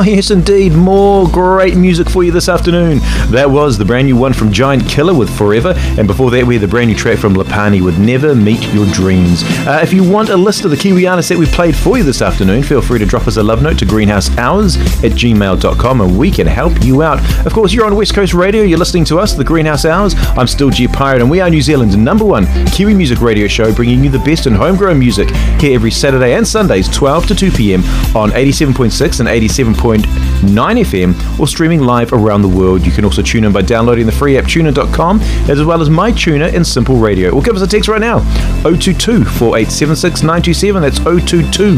Oh yes indeed, more great music for you this afternoon. That was the brand new one from Giant Killer with Forever, and before that we had the brand new track from Lapani with Never Meet Your Dreams. If you want a list of the Kiwi artists that we played for you this afternoon, feel free to drop us a love note to greenhousehours@gmail.com and we can help you out. Of course, you're on West Coast Radio, you're listening to us, the Greenhouse Hours. I'm still G Pirate and we are New Zealand's #1 Kiwi music radio show, bringing you the best in homegrown music here every Saturday and Sundays 12 to 2 p.m. on 87.6 and 87.9 FM, or streaming live around the world. You can also tune in by downloading the free app tuner.com, as well as my tuner in Simple Radio. Or give us a text right now, 022 4876 927. That's 022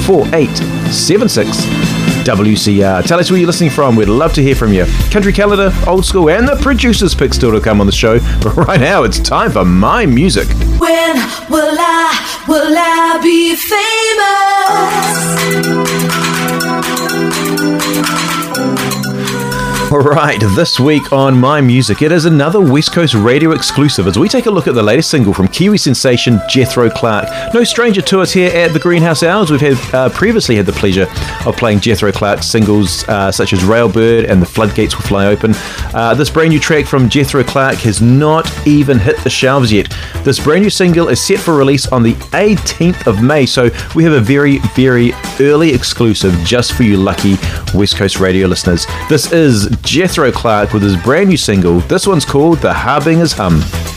4876 WCR. Tell us where you're listening from. We'd love to hear from you. Country Calendar, Old School, and the producer's pick still to come on the show. But right now, it's time for My Music. When will I be famous? Alright, this week on My Music, it is another West Coast Radio exclusive as we take a look at the latest single from Kiwi sensation Jethro Clark. No stranger to us here at the Greenhouse Hours. We've had previously had the pleasure of playing Jethro Clark's singles such as Railbird and The Floodgates Will Fly Open. This brand new track from Jethro Clark has not even hit the shelves yet. This brand new single is set for release on the 18th of May, so we have a very, very early exclusive just for you lucky West Coast Radio listeners. This is Jethro Clark with his brand new single. This one's called The Harbinger's Hum.